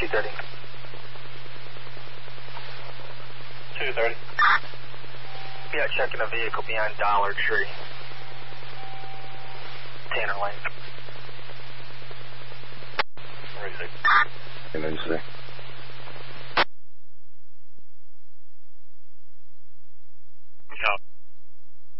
230. 230. Yeah, checking a vehicle behind Dollar Tree. Tanner Lane. Where is it? Emergency.